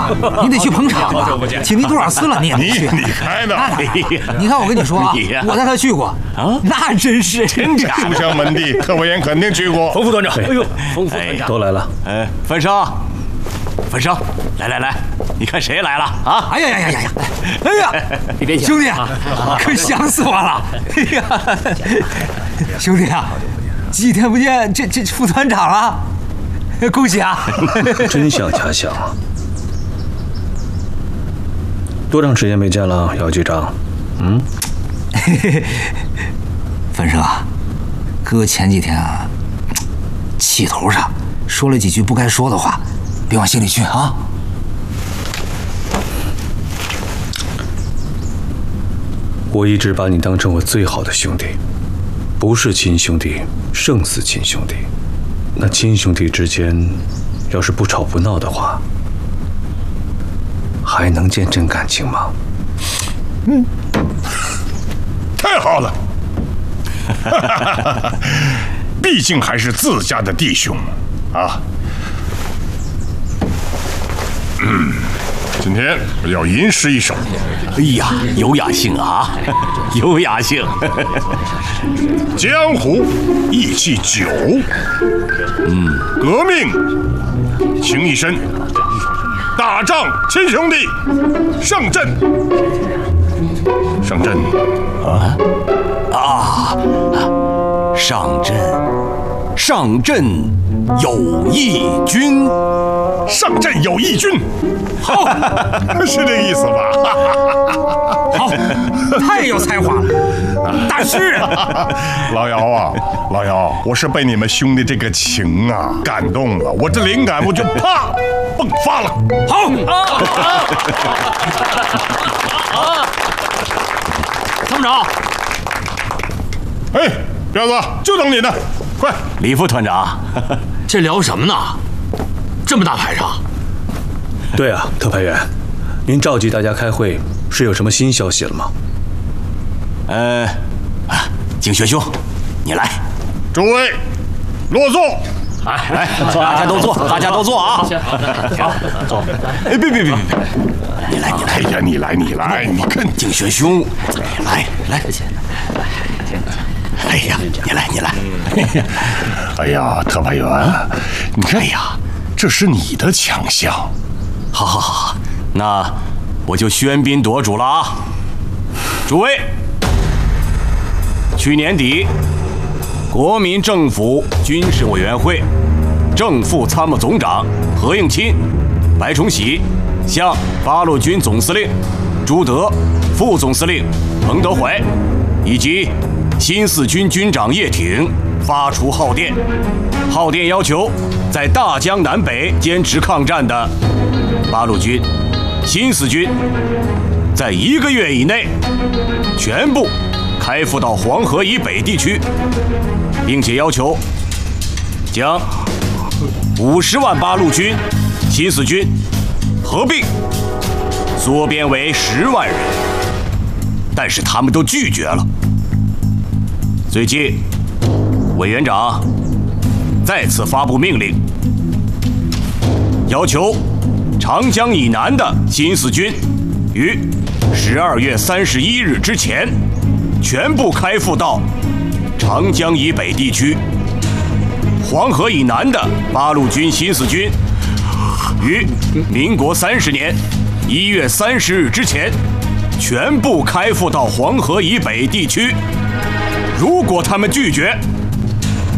你得去捧场啊！请你多少次了，你也没去。 你开呢？ 你看我跟你说，我带他去过啊，那真是真假？ 书香门第，特派员肯定去过。 冯副团长，哎呦，冯副团长都来了。 范生，范生，来，你看谁来了啊？ 哎呀， 你别兄弟啊，可想死我了！哎呀，兄弟啊，几天不见，这副团长了，恭喜啊！ 真想假想啊！多长时间没见了，姚局长？ 范生啊，哥前几天啊，气头上说了几句不该说的话，别往心里去啊。 我一直把你当成我最好的兄弟，不是亲兄弟胜似亲兄弟。那亲兄弟之间，要是不吵不闹的话，还能见真感情吗？ 太好了，毕竟还是自家的弟兄啊。今天我要吟诗一首。 哎呀，有雅兴啊，有雅兴。 江湖义气久，革命情义深，打仗亲兄弟，上阵上阵有义军， 上阵有义军，好，是这个意思吧？ 好，太有才华了，大师啊！ 老姚，我是被你们兄弟这个情啊感动了，我这灵感我就啪迸发了。 好，参谋长， 哎，彪子，就等你呢，快！ 李副团长， 这聊什么呢？这么大排场？ 对啊，特派员，您召集大家开会是有什么新消息了吗？ 景轩兄，你来。 诸位，落座。 来，大家都坐啊！好，坐。哎，别，你来。 哎呀，你来，你看景轩兄，来。哎呀，你来。 哎呀，特派员，你看呀，这是你的强项。 好，那我就喧宾夺主了啊！诸位，去年底，国民政府军事委员会正副参谋总长何应钦、白崇禧向八路军总司令朱德、副总司令彭德怀以及新四军军长叶挺发出号电，要求在大江南北坚持抗战的八路军、新四军，在1个月以内全部开赴到黄河以北地区，并且要求将50万八路军、新四军合并缩编为10万人，但是他们都拒绝了。最近，委员长再次发布命令，要求长江以南的新四军于12月31日之前全部开赴到长江以北地区，黄河以南的八路军新四军于民国30年1月30日之前全部开赴到黄河以北地区。如果他们拒绝，